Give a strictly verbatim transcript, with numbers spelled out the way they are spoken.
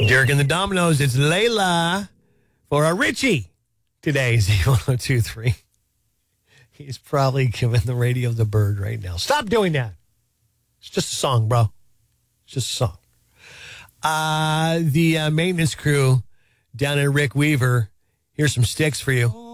Dirk and the Dominoes, it's Layla for our Richie. Today's one oh two point three. He's probably giving the radio the bird right now. Stop doing that. It's just a song, bro. It's just a song. Uh, the uh, maintenance crew down at Rick Weaver, here's some sticks for you.